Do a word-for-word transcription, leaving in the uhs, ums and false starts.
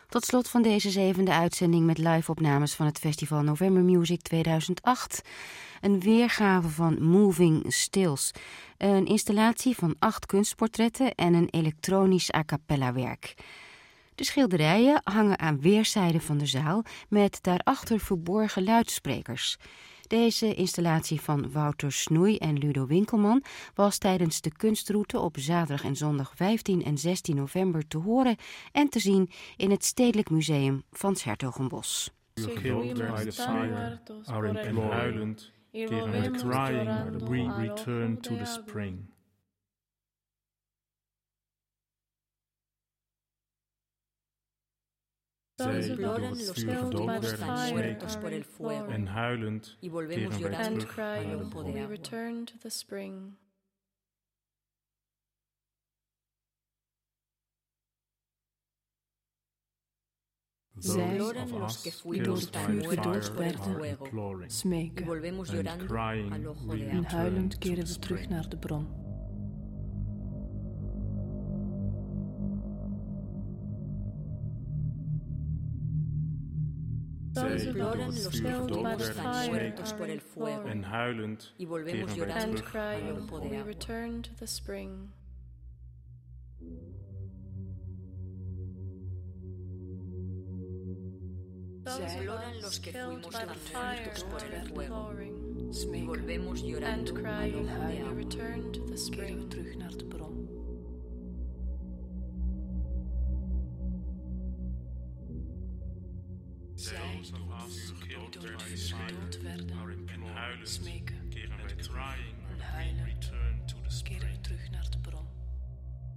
Tot slot van deze zevende uitzending met live-opnames van het festival November Music tweeduizend acht. Een weergave van Moving Stills. Een installatie van acht kunstportretten en een elektronisch a cappella werk. De schilderijen hangen aan weerszijden van de zaal met daarachter verborgen luidsprekers. Deze installatie van Wouter Snoei en Ludo Winkelman was tijdens de kunstroute op zaterdag en zondag vijftien en zestien november te horen en te zien in het Stedelijk Museum van 's-Hertogenbosch. Killed by the fire, are implored, and crying, we return to the spring. Zij die door het vuur gedood werden, smeken en huilend keren wij terug naar de bron. Zij, die door het vuur gedood werden, smeken en huilend keren we terug naar de bron. Zij die door het vuur gedood werden, smeken en huilend keren wij terug naar de bron. Zij, die door het vuur gedood werden, smeken en huilend keren we terug naar de bron. Zij, die door het vuur gedood werden, smeken en huilend keren we terug naar de bron.